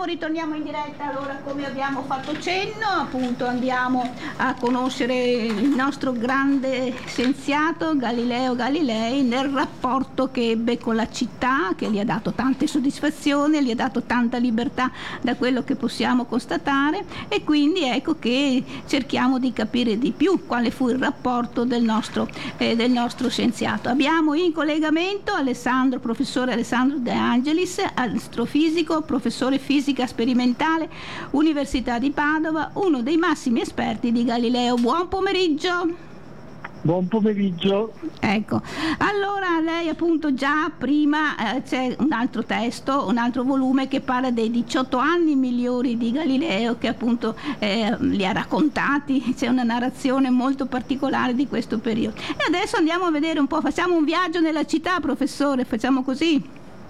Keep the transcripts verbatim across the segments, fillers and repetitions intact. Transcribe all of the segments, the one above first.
ritorniamo in diretta. Allora, come abbiamo fatto cenno, appunto andiamo a conoscere il nostro grande scienziato Galileo Galilei nel rapporto che ebbe con la città, che gli ha dato tante soddisfazioni, gli ha dato tanta libertà da quello che possiamo constatare, e quindi ecco che cerchiamo di capire di più quale fu il rapporto del nostro, eh, del nostro scienziato. Abbiamo in collegamento Alessandro, professore Alessandro De Angelis, astrofisico, professore fisica sperimentale, Università di Padova, uno dei massimi esperti di Galileo. Buon pomeriggio. Buon pomeriggio. Ecco, allora lei appunto già prima eh, c'è un altro testo, un altro volume che parla dei diciotto anni migliori di Galileo, che appunto eh, li ha raccontati, c'è una narrazione molto particolare di questo periodo. E adesso andiamo a vedere un po', facciamo un viaggio nella città, professore, facciamo così?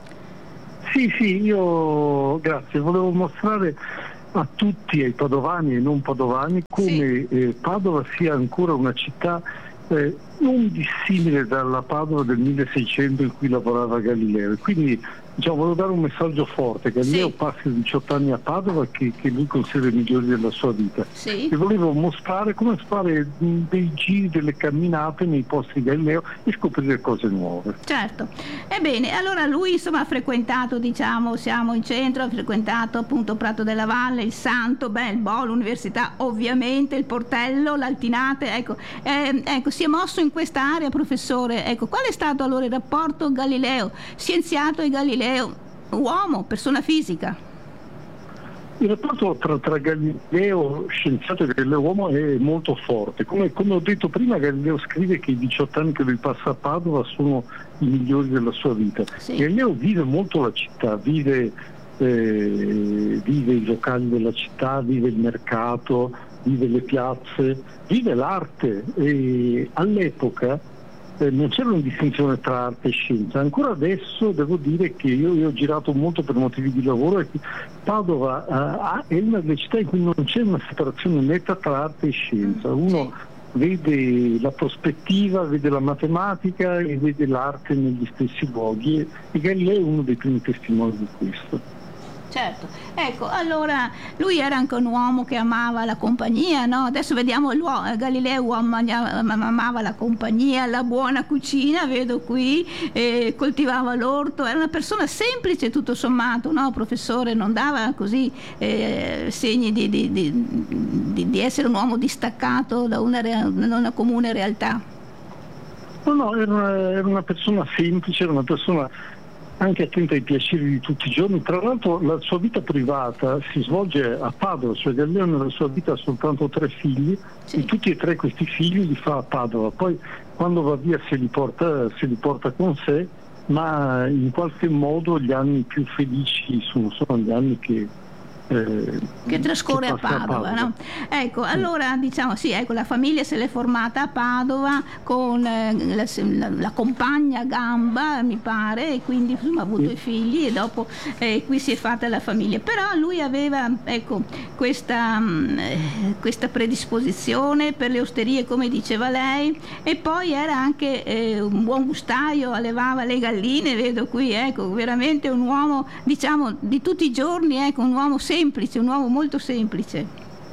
Sì, sì, io grazie, volevo mostrare a tutti, ai padovani e non padovani, come sì. eh, Padova sia ancora una città Eh, non dissimile dalla Padova del milleseicento in cui lavorava Galileo. Quindi diciamo, volevo dare un messaggio forte: Galileo sì. passa diciotto anni a Padova che, che lui considera i migliori della sua vita, sì. e volevo mostrare come fare dei giri, delle camminate nei posti di Galileo e scoprire cose nuove. Certo. Ebbene, allora lui insomma ha frequentato, diciamo, siamo in centro, ha frequentato appunto Prato della Valle, il Santo, beh, il Bo, l'università ovviamente, il Portello, l'Altinate, ecco, eh, ecco, si è mosso in questa area, professore. Ecco, qual è stato allora il rapporto Galileo, scienziato, e Galileo uomo, persona fisica? Il rapporto tra, tra Galileo scienziato e Galileo uomo è molto forte. Come, come ho detto prima, Galileo scrive che i diciotto anni che lui passa a Padova sono i migliori della sua vita. Sì. Galileo vive molto la città, vive, eh, vive i locali della città, vive il mercato, vive le piazze, vive l'arte, e all'epoca Eh, non c'era una distinzione tra arte e scienza. Ancora adesso devo dire che io, io ho girato molto per motivi di lavoro, e Padova eh, è una delle città in cui non c'è una separazione netta tra arte e scienza. Uno sì. vede la prospettiva, vede la matematica e vede l'arte negli stessi luoghi, e Galileo è uno dei primi testimoni di questo. Certo, ecco, allora lui era anche un uomo che amava la compagnia, no? Adesso vediamo l'uomo, Galileo uomo, amava la compagnia, la buona cucina, vedo qui, eh, coltivava l'orto, era una persona semplice tutto sommato, no, professore? Non dava così eh, segni di, di, di, di, di essere un uomo distaccato da una, rea- da una comune realtà. No, no, era una, era una persona semplice, era una persona anche attenta ai piaceri di tutti i giorni. Tra l'altro la sua vita privata si svolge a Padova, cioè Galileo nella sua vita ha soltanto tre figli, sì. e tutti e tre questi figli li fa a Padova. Poi quando va via se li porta, se li porta con sé, ma in qualche modo gli anni più felici sono, sono gli anni che Eh, che trascorre che a Padova, a Padova. No? Ecco, allora diciamo sì, ecco, la famiglia se l'è formata a Padova con eh, la, la, la compagna Gamba, mi pare, e quindi insomma ha avuto sì. i figli, e dopo eh, qui si è fatta la famiglia. Però lui aveva, ecco, questa, mh, questa predisposizione per le osterie, come diceva lei, e poi era anche eh, un buon gustaio, allevava le galline, vedo qui, ecco, veramente un uomo, diciamo, di tutti i giorni, ecco, un uomo semplice. Semplice, un uomo molto semplice.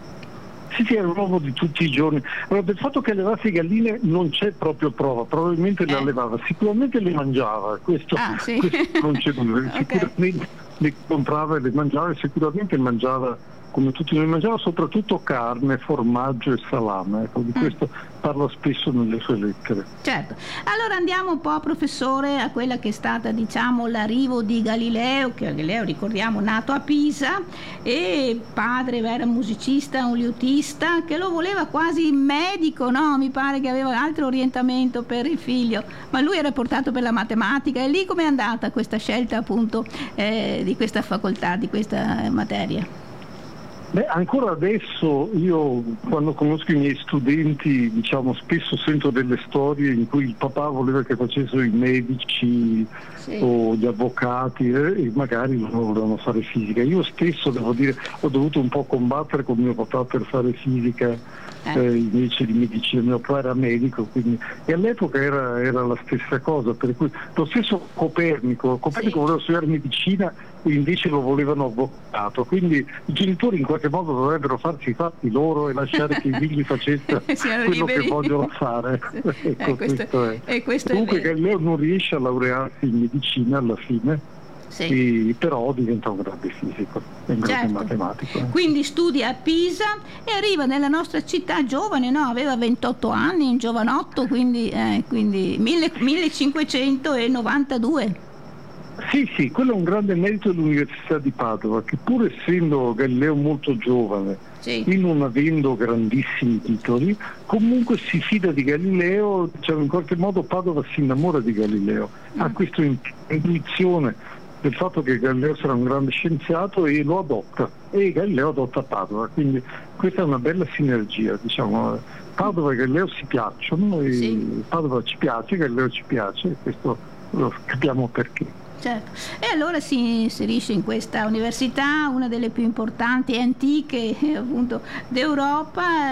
Sì, sì, era un uomo di tutti i giorni. Allora, del fatto che allevasse galline non c'è proprio prova, probabilmente le eh. allevava, sicuramente le mangiava, questo, ah, sì. questo non c'è dubbio, okay. Sicuramente le comprava e le mangiava, e sicuramente mangiava come tutti noi, mangiava soprattutto carne, formaggio e salame, ecco, di mm. questo parla spesso nelle sue lettere. Certo. Allora andiamo un po', professore, a quella che è stata, diciamo, l'arrivo di Galileo, che Galileo, ricordiamo, nato a Pisa, e padre era un musicista, un liutista, che lo voleva quasi medico, no? Mi pare che aveva altro orientamento per il figlio, ma lui era portato per la matematica. E lì com'è andata questa scelta appunto eh, di questa facoltà, di questa materia? Beh, ancora adesso io quando conosco i miei studenti, diciamo, spesso sento delle storie in cui il papà voleva che facessero i medici, sì. o gli avvocati eh, e magari non volevano fare fisica. Io stesso, devo dire, ho dovuto un po' combattere con mio papà per fare fisica Eh. eh, invece di medicina. Mio papà era medico, quindi, e all'epoca era, era la stessa cosa, per cui lo stesso Copernico, Copernico Sì. voleva studiare medicina e invece lo volevano avvocato, quindi i genitori in qualche modo dovrebbero farsi i fatti loro e lasciare che i figli facessero Siano quello liberi. che vogliono fare. Eh, Ecco, questo, questo è. e questo Comunque è vero. Galileo non riesce a laurearsi in medicina alla fine, Sì. e, però diventa un grande fisico, è un grande Certo. matematico. eh. Quindi studia a Pisa e arriva nella nostra città giovane, no? Aveva ventotto anni, un giovanotto, quindi, eh, quindi mille millecinquecentonovantadue. Sì, sì, quello è un grande merito dell'Università di Padova, che pur essendo Galileo molto giovane Sì. e non avendo grandissimi titoli, comunque si fida di Galileo, diciamo, in qualche modo Padova si innamora di Galileo, Mm. ha questa intuizione del fatto che Galileo sarà un grande scienziato e lo adotta, e Galileo adotta Padova, quindi questa è una bella sinergia, diciamo. Padova e Galileo si piacciono, e Sì. Padova ci piace, Galileo ci piace, e questo lo capiamo perché. Certo. E allora si inserisce in questa università, una delle più importanti e antiche, eh, appunto, d'Europa.